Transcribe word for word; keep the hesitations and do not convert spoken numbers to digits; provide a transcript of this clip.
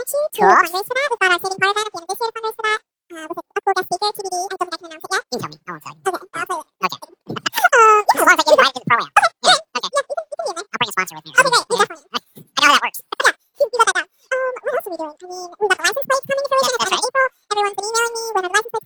you to Cool. fundraise for that. We've got our saving part of that at the end of this year to fundraise for that. Uh, with a, a cool guest speaker, T B D. I don't think I can announce it yet. You can tell me. I won't tell you. Okay, I'll tell you. Okay. Um, As long as I get invited to the program. Yeah. Okay. yeah, you can, you can be in there. I'll bring a sponsor with me. Okay, great. Yeah, definitely. I know how that works. You got that down. Um, what else are we doing? I mean, we've got the license plates coming to fruition Yes, at the that's end of April. Everyone's been emailing me when the license plates